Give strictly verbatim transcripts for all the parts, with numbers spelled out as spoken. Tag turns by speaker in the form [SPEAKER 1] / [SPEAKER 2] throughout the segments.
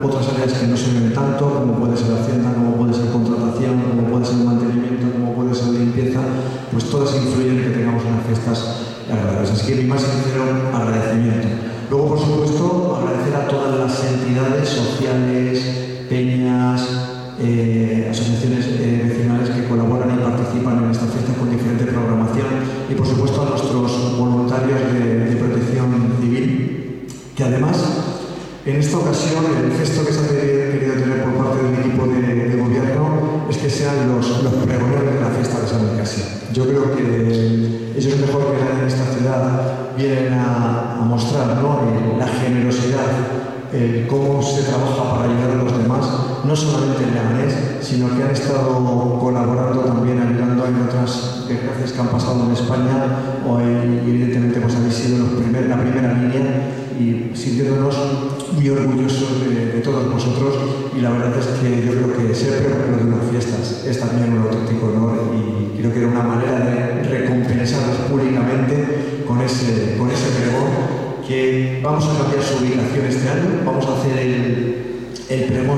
[SPEAKER 1] otras áreas que no se ven tanto, como puede ser Hacienda, como puede ser contratación, como puede ser mantenimiento, como puede ser limpieza, pues todas influyen en que tengamos unas fiestas agradables. Así que mi más sincero agradecimiento. Luego, por supuesto, agradecer a todas las entidades sociales, peñas, eh, asociaciones eh, vecinales que colaboran y participan en esta fiesta con diferente programación y, por supuesto, a nuestros voluntarios de, de protección civil, que además, en esta ocasión, el gesto que se ha querido tener por parte del equipo de, de gobierno es que sean los, los pregoneros de la fiesta de San Nicasio. Yo creo que ellos mejor que nadie en esta ciudad vienen a, a mostrar, ¿no?, la generosidad, el cómo se trabaja para ayudar a los demás, no solamente en Leganés, sino que han estado colaborando también, ayudando en otras desgracias que han pasado en España, o en, evidentemente pues habéis sido los primer, la primera línea y sintiéndonos muy orgullosos de, de todos vosotros, y la verdad es que yo creo que ser pregonero de unas fiestas es también un auténtico honor, y creo que era una manera de recompensarlos públicamente con ese, con ese pregón, que vamos a cambiar su ubicación este año. Vamos a hacer el, el pregón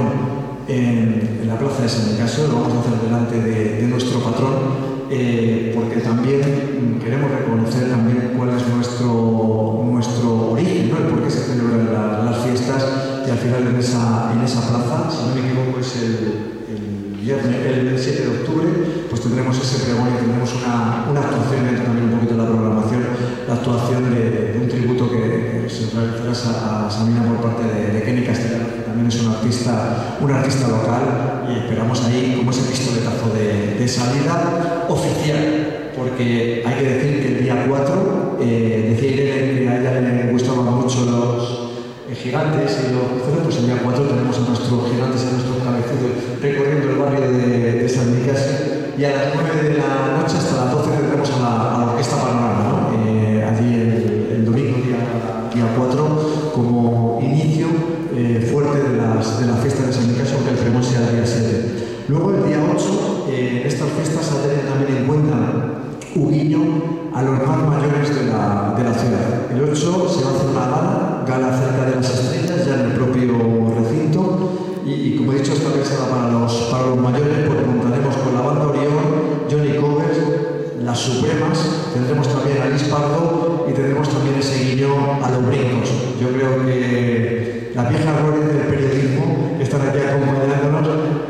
[SPEAKER 1] en, en la plaza de San Nicasio, lo vamos a hacer delante de, de nuestro patrón, eh, porque también queremos reconocer también cuál es nuestro, nuestro origen, ¿no?, el por qué se celebran la, las fiestas, y al final en esa, en esa plaza, si no me equivoco, es el, el viernes, el siete de octubre, pues tendremos ese pregón y tendremos una, una actuación, dentro también un poquito de la programación, la actuación de, de un tributo que, que se realizará a Sabina por parte de, de Kenny Castellano, que también es un artista, un artista local, y esperamos ahí como ese pistoletazo de, de salida oficial, porque hay que decir que el día cuatro, eh, decía Irene que a ella le gustaban mucho los eh, gigantes y los cruceros, pues el día cuatro tenemos a nuestros gigantes y a nuestros cabezudos recorriendo el barrio de, de San Nicasio, y a las nueve de la noche hasta las doce tendremos a la, a la Orquesta Panorama, ¿no?, eh, allí el, el domingo, día, día cuatro, como inicio eh, fuerte de, las, de la fiesta de San Nicasio, aunque el pregón sea el día siete. Luego, el día ocho, eh, en estas fiestas se ha tenido también en cuenta un guiño a los más mayores de la, de la ciudad. El ocho se va a hacer una gala, gala cerca de las estrellas, ya en el propio recinto, y, y como he dicho, está pensada para los, para los mayores, pues montaremos con la banda Orión, Johnny Covers, las Supremas, tendremos también a Liz Pardo y tendremos también ese guiño a los brincos. Yo creo que las viejas glorias del periodismo que están aquí acompañándonos,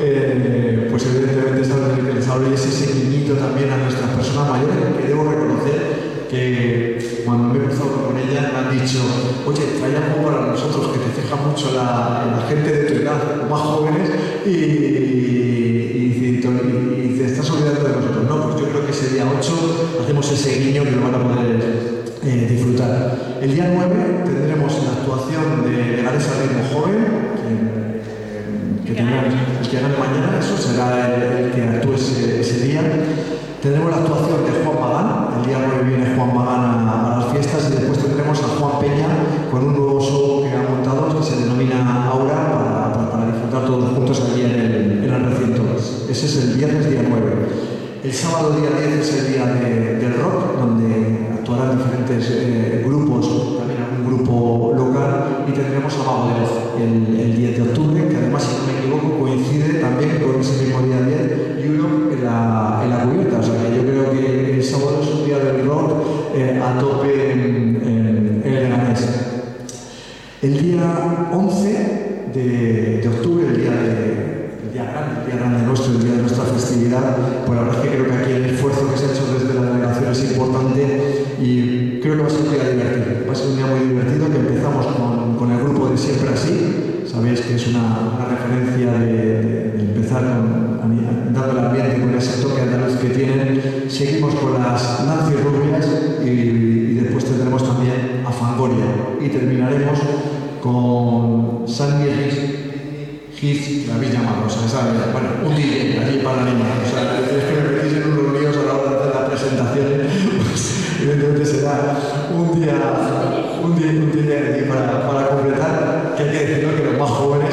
[SPEAKER 1] eh, pues evidentemente saben que les hablo, y es ese guiñito también a nuestras personas mayores, que debo reconocer que cuando me he cruzado con ella me han dicho: oye, trae algo para nosotros, que te fija mucho la, la gente de tu edad, o más jóvenes, y, y, y, y, y te estás olvidando de nosotros. No, pues yo creo que ese día ocho hacemos ese guiño que lo van a poder eh, disfrutar. El día nueve tendremos la actuación de Leganés al ritmo joven, que, que tendremos, el que gane mañana, eso será el, el que actúe ese, ese día. Tendremos la actuación de Juan Magán, el día nueve viene Juan Magán a, a las fiestas, y después tendremos a Juan Peña con un nuevo show que ha montado, que se denomina Aura, para, para, para disfrutar todos juntos allí en el, en el recinto. Ese es el viernes día nueve. El sábado día diez es el día de, del rock, donde actuarán diferentes eh, grupos, también algún grupo local, y tendremos a Mago de Oz el, el diez de octubre, que además, si no me equivoco, coincide también con ese mismo día diez y uno en la, en la cubierta. O sea que yo creo que el sábado es un día del rock eh, a tope en, en, en el Leganés. El día once de, de octubre, el día de el día grande, el día grande nuestro, el día de nuestra festividad, pues la verdad es que creo que aquí el esfuerzo que se ha hecho desde la delegación es importante, y creo que va a ser un día divertido. Va a ser un día muy divertido, que empezamos con, con el grupo de Siempre Así. Sabéis que es una, una referencia de, de, de empezar con, a, dando el ambiente con ese toque andaluz que tienen. Seguimos con las Nancy Rubias y, y después tendremos también a Fangoria, y terminaremos con Sandy Riz, la Villa Mano, o sea, ¿sabes? Bueno, un D J allí para animar. O sea, es que me metís en unos líos a la hora de hacer las presentaciones, pues evidentemente será un día, un día, un día allí para, para completar, que hay que decirlo, que los más jóvenes